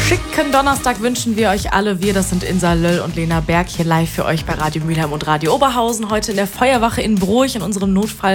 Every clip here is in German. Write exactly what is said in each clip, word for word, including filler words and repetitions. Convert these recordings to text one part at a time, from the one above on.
schicken Donnerstag wünschen wir euch alle. Wir, das sind Insa Löll und Lena Berg, hier live für euch bei Radio Mülheim und Radio Oberhausen. Heute in der Feuerwache in Broich in unserem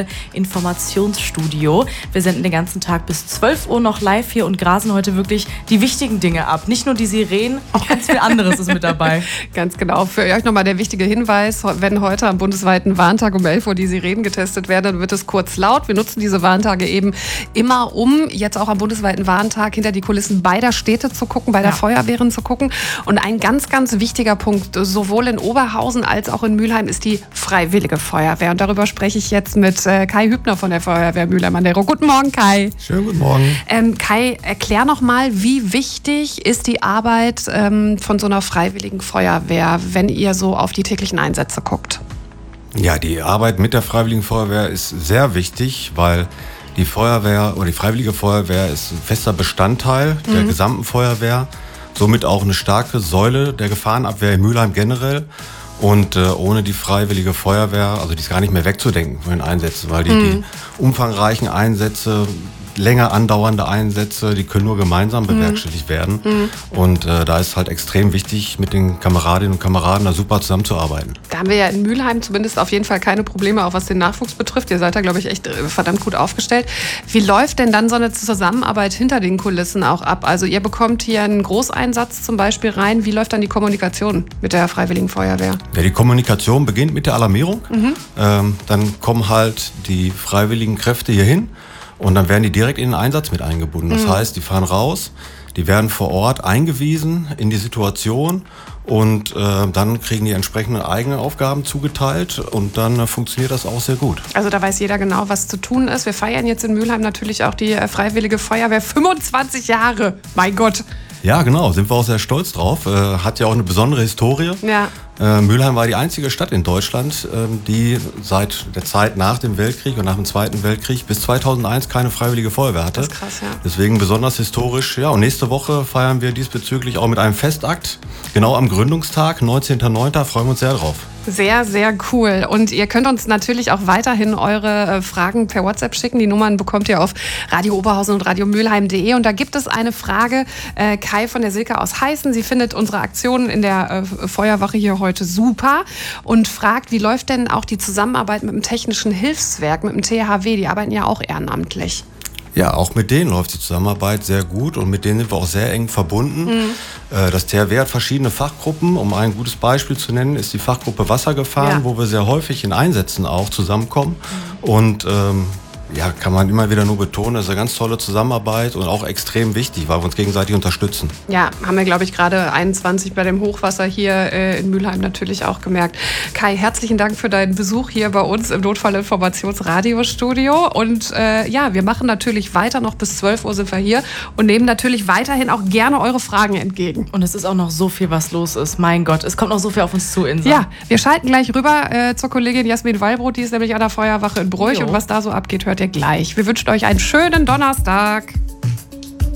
Notfall-Informationsstudio. Wir senden den ganzen Tag bis zwölf Uhr noch live hier und grasen heute wirklich die wichtigen Dinge ab. Nicht nur die Sirenen, auch ganz viel anderes ist mit dabei. Ganz genau. Für euch nochmal der wichtige Hinweis, wenn heute am bundesweiten Warntag um elf Uhr die Sirenen getestet werden, dann wird es kurz laut. Wir nutzen diese Warntage eben immer, um jetzt auch am bundesweiten Warntag hinter die Kulissen beider Städte zu gucken, bei der ja. Feuerwehren zu gucken. Und ein ganz, ganz wichtiger Punkt, sowohl in Oberhausen als auch in Mülheim, ist die Freiwillige Feuerwehr. Und darüber spreche ich jetzt mit äh, Kai Hübner von der Feuerwehr Mülheim-an-der-Ruhr. Guten Morgen, Kai. Schönen guten Morgen. Ähm, Kai, erklär noch mal, wie wichtig ist die Arbeit ähm, von so einer Freiwilligen Feuerwehr, wenn ihr so auf die täglichen Einsätze guckt? Ja, die Arbeit mit der Freiwilligen Feuerwehr ist sehr wichtig, weil die Feuerwehr oder die Freiwillige Feuerwehr ist ein fester Bestandteil der mhm. gesamten Feuerwehr. Somit auch eine starke Säule der Gefahrenabwehr in Mülheim generell. Und äh, ohne die Freiwillige Feuerwehr, also die ist gar nicht mehr wegzudenken von den Einsätzen, weil die, mhm. die umfangreichen Einsätze, länger andauernde Einsätze, die können nur gemeinsam bewerkstelligt mhm. werden. Mhm. Und äh, da ist halt extrem wichtig, mit den Kameradinnen und Kameraden da super zusammenzuarbeiten. Da haben wir ja in Mülheim zumindest auf jeden Fall keine Probleme, auch was den Nachwuchs betrifft. Ihr seid da, glaube ich, echt verdammt gut aufgestellt. Wie läuft denn dann so eine Zusammenarbeit hinter den Kulissen auch ab? Also ihr bekommt hier einen Großeinsatz zum Beispiel rein. Wie läuft dann die Kommunikation mit der Freiwilligen Feuerwehr? Ja, die Kommunikation beginnt mit der Alarmierung. Mhm. Ähm, dann kommen halt die freiwilligen Kräfte hier hin. Und dann werden die direkt in den Einsatz mit eingebunden. Das mhm. heißt, die fahren raus, die werden vor Ort eingewiesen in die Situation und äh, dann kriegen die entsprechenden eigenen Aufgaben zugeteilt und dann äh, funktioniert das auch sehr gut. Also da weiß jeder genau, was zu tun ist. Wir feiern jetzt in Mülheim natürlich auch die äh, Freiwillige Feuerwehr. fünfundzwanzig Jahre, mein Gott. Ja, genau, sind wir auch sehr stolz drauf. Äh, hat ja auch eine besondere Historie. Ja. Äh, Mülheim war die einzige Stadt in Deutschland, äh, die seit der Zeit nach dem Weltkrieg und nach dem Zweiten Weltkrieg bis zweitausendeins keine Freiwillige Feuerwehr hatte. Das ist krass, ja. Deswegen besonders historisch. Ja, und nächste Woche feiern wir diesbezüglich auch mit einem Festakt. Genau am Gründungstag, neunzehnten neunten freuen wir uns sehr drauf. Sehr, sehr cool. Und ihr könnt uns natürlich auch weiterhin eure Fragen per WhatsApp schicken. Die Nummern bekommt ihr auf Radio Oberhausen und radio mülheim punkt de. Und da gibt es eine Frage, äh, Kai von der Silke aus Heißen. Sie findet unsere Aktionen in der äh, Feuerwache hier heute super und fragt, wie läuft denn auch die Zusammenarbeit mit dem Technischen Hilfswerk, mit dem T H W? Die arbeiten ja auch ehrenamtlich. Ja, auch mit denen läuft die Zusammenarbeit sehr gut und mit denen sind wir auch sehr eng verbunden. Mhm. Das T H W hat verschiedene Fachgruppen. Um ein gutes Beispiel zu nennen, ist die Fachgruppe Wassergefahren, ja. wo wir sehr häufig in Einsätzen auch zusammenkommen. Mhm. Und ähm, ja, kann man immer wieder nur betonen, das ist eine ganz tolle Zusammenarbeit und auch extrem wichtig, weil wir uns gegenseitig unterstützen. Ja, haben wir, glaube ich, gerade einundzwanzig bei dem Hochwasser hier äh, in Mülheim natürlich auch gemerkt. Kai, herzlichen Dank für deinen Besuch hier bei uns im Notfallinformationsradiostudio. Und äh, ja, wir machen natürlich weiter, noch bis zwölf Uhr sind wir hier und nehmen natürlich weiterhin auch gerne eure Fragen entgegen. Und es ist auch noch so viel, was los ist. Mein Gott, es kommt noch so viel auf uns zu, Insa. Ja, wir schalten gleich rüber äh, zur Kollegin Jasmin Wallbrot, die ist nämlich an der Feuerwache in Broich. Jo. Und was da so abgeht, hört ihr gleich. Wir wünschen euch einen schönen Donnerstag.